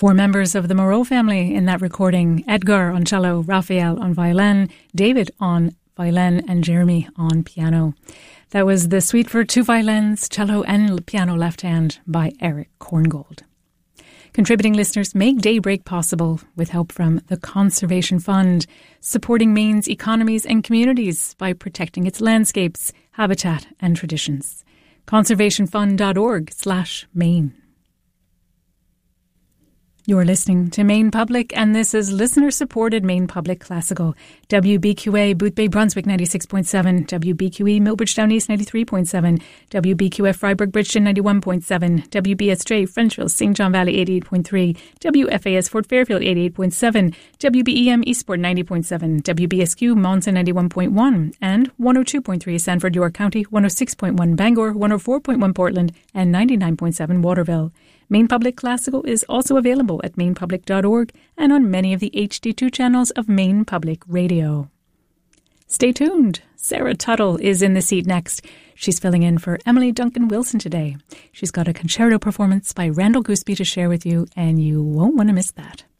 4 members of the Moreau family in that recording: Edgar on cello, Raphael on violin, David on violin, and Jeremy on piano. That was the suite for 2 violins, cello and piano left hand by Eric Korngold. Contributing listeners make Daybreak possible with help from the Conservation Fund, supporting Maine's economies and communities by protecting its landscapes, habitat and traditions. conservationfund.org/Maine. You're listening to Maine Public, and this is listener-supported Maine Public Classical. WBQA Boothbay Brunswick 96.7, WBQE Millbridge Down East 93.7, WBQF Freiburg Bridgeton 91.7, WBSJ Frenchville St. John Valley 88.3, WFAS Fort Fairfield 88.7, WBEM Eastport 90.7, WBSQ Monson 91.1, and 102.3 Sanford York County, 106.1 Bangor, 104.1 Portland, and 99.7 Waterville. Maine Public Classical is also available at mainepublic.org and on many of the HD2 channels of Maine Public Radio. Stay tuned. Sarah Tuttle is in the seat next. She's filling in for Emily Duncan Wilson today. She's got a concerto performance by Randall Gooseby to share with you, and you won't want to miss that.